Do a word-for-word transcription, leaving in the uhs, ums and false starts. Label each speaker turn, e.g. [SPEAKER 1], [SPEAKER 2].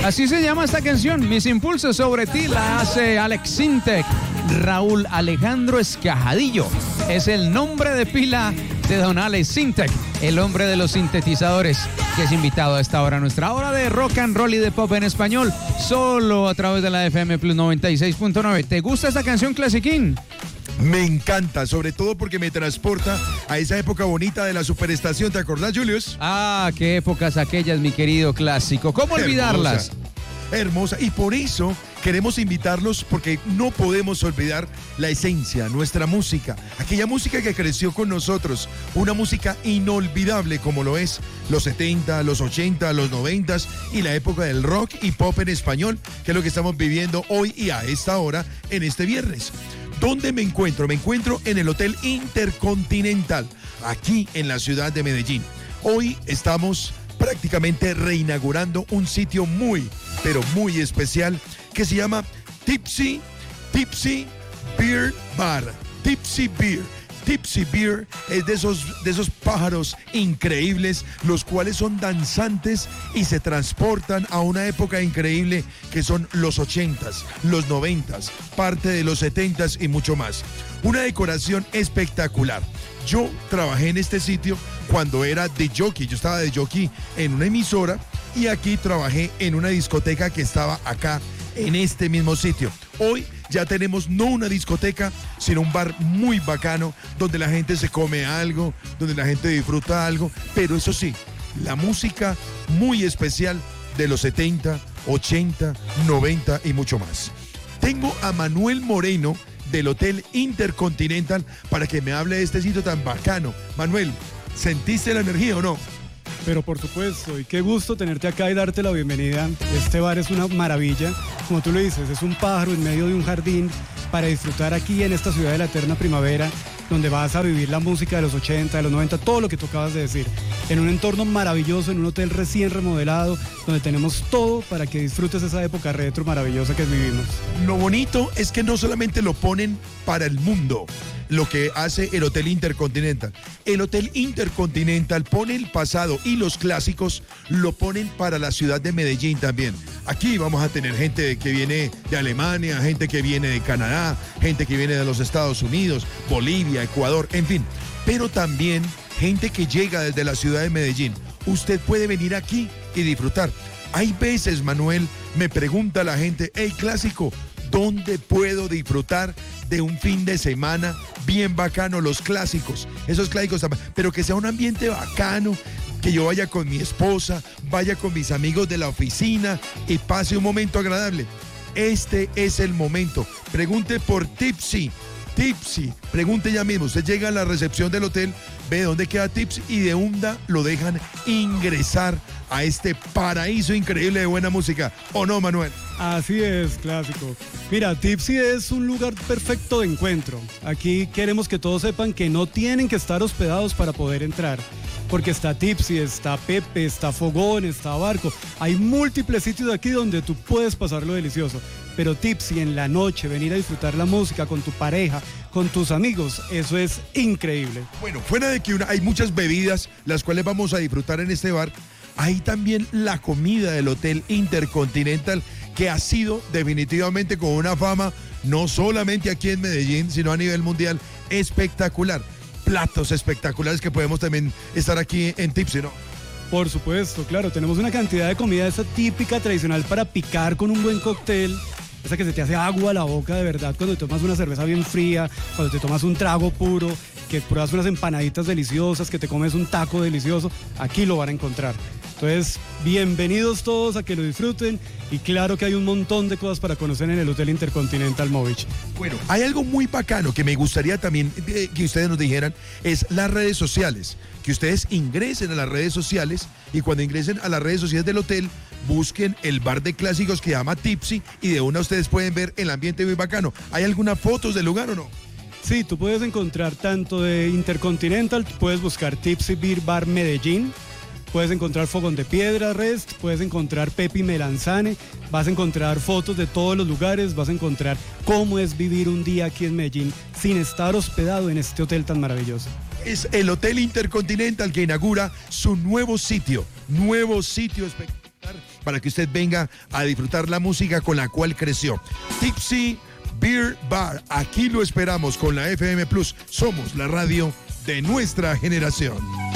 [SPEAKER 1] Así se llama esta canción, Mis impulsos sobre ti, la hace Alex Sintek. Raúl Alejandro Escajadillo es el nombre de pila de don Alex Sintek, el hombre de los sintetizadores, que es invitado a esta hora, nuestra hora de rock and roll y de pop en español, solo a través de la F M Plus noventa y seis punto nueve. ¿Te gusta esta canción, Clasiquín?
[SPEAKER 2] Me encanta, sobre todo porque me transporta a esa época bonita de la Superestación. ¿Te acordás, Julius?
[SPEAKER 1] Ah, qué épocas aquellas, mi querido Clásico. ¿Cómo olvidarlas?
[SPEAKER 2] Hermosa, hermosa. Y por eso queremos invitarlos, porque no podemos olvidar la esencia, nuestra música, aquella música que creció con nosotros, una música inolvidable como lo es los setenta, los ochenta, los noventa y la época del rock y pop en español, que es lo que estamos viviendo hoy y a esta hora en este viernes. ¿Dónde me encuentro? Me encuentro en el Hotel Intercontinental, aquí en la ciudad de Medellín. Hoy estamos prácticamente reinaugurando un sitio muy, pero muy especial que se llama Tipsy, Tipsy Beer Bar. Tipsy Beer. Tipsy Beer es de esos, de esos pájaros increíbles, los cuales son danzantes y se transportan a una época increíble que son los ochentas, los noventas, parte de los setentas y mucho más. Una decoración espectacular. Yo trabajé en este sitio cuando era de jockey, yo estaba de jockey en una emisora y aquí trabajé en una discoteca que estaba acá en este mismo sitio. Hoy ya tenemos no una discoteca, sino un bar muy bacano, donde la gente se come algo, donde la gente disfruta algo, pero eso sí, la música muy especial de los setenta, ochenta, noventa y mucho más. Tengo a Manuel Moreno del Hotel Intercontinental para que me hable de este sitio tan bacano. Manuel, ¿sentiste la energía o no?
[SPEAKER 3] Pero por supuesto, y qué gusto tenerte acá y darte la bienvenida. Este bar es una maravilla, como tú lo dices, es un pájaro en medio de un jardín para disfrutar aquí en esta ciudad de la eterna primavera, donde vas a vivir la música de los ochenta, de los noventa, todo lo que tú acabas de decir, en un entorno maravilloso, en un hotel recién remodelado, donde tenemos todo para que disfrutes esa época retro maravillosa que vivimos.
[SPEAKER 2] Lo bonito es que no solamente lo ponen para el mundo, lo que hace el Hotel Intercontinental. El Hotel Intercontinental pone el pasado y los clásicos lo ponen para la ciudad de Medellín también. Aquí vamos a tener gente que viene de Alemania, gente que viene de Canadá, gente que viene de los Estados Unidos, Bolivia, Ecuador, en fin. Pero también gente que llega desde la ciudad de Medellín. Usted puede venir aquí y disfrutar. Hay veces, Manuel, me pregunta la gente, hey, Clásico, ¿dónde puedo disfrutar de un fin de semana bien bacano? Los clásicos, esos clásicos, pero que sea un ambiente bacano, que yo vaya con mi esposa, vaya con mis amigos de la oficina y pase un momento agradable. Este es el momento. Pregunte por Tipsy. Tipsy, pregunte ya mismo. Usted llega a la recepción del hotel, ve dónde queda Tipsy y de una lo dejan ingresar a este paraíso increíble de buena música. ¿O no, Manuel?
[SPEAKER 3] Así es, Clásico. Mira, Tipsy es un lugar perfecto de encuentro. Aquí queremos que todos sepan que no tienen que estar hospedados para poder entrar. Porque está Tipsy, está Pepe, está Fogón, está Barco. Hay múltiples sitios aquí donde tú puedes pasarlo delicioso. Pero Tipsy en la noche, venir a disfrutar la música con tu pareja, con tus amigos, eso es increíble.
[SPEAKER 2] Bueno, fuera de que una, hay muchas bebidas las cuales vamos a disfrutar en este bar, hay también la comida del Hotel Intercontinental, que ha sido definitivamente con una fama, no solamente aquí en Medellín, sino a nivel mundial, espectacular. Platos espectaculares que podemos también estar aquí en Tipsy, ¿no?
[SPEAKER 3] Por supuesto, claro, tenemos una cantidad de comida esa típica, tradicional para picar con un buen cóctel, esa que se te hace agua a la boca de verdad cuando te tomas una cerveza bien fría, cuando te tomas un trago puro, que pruebas unas empanaditas deliciosas, que te comes un taco delicioso, aquí lo van a encontrar. Entonces, bienvenidos todos a que lo disfruten y claro que hay un montón de cosas para conocer en el Hotel Intercontinental Movich.
[SPEAKER 2] Bueno, hay algo muy bacano que me gustaría también eh, que ustedes nos dijeran, es las redes sociales, que ustedes ingresen a las redes sociales y cuando ingresen a las redes sociales del hotel, busquen el bar de clásicos que se llama Tipsy y de una ustedes pueden ver el ambiente muy bacano. ¿Hay algunas fotos del lugar o no?
[SPEAKER 3] Sí, tú puedes encontrar tanto de Intercontinental, puedes buscar Tipsy Beer Bar Medellín, puedes encontrar Fogón de Piedra Rest, puedes encontrar Pepi Melanzane, vas a encontrar fotos de todos los lugares, vas a encontrar cómo es vivir un día aquí en Medellín sin estar hospedado en este hotel tan maravilloso.
[SPEAKER 2] Es el Hotel Intercontinental que inaugura su nuevo sitio, nuevo sitio espectacular para que usted venga a disfrutar la música con la cual creció. Tipsy Beer Bar, aquí lo esperamos con la F M Plus. Somos la radio de nuestra generación.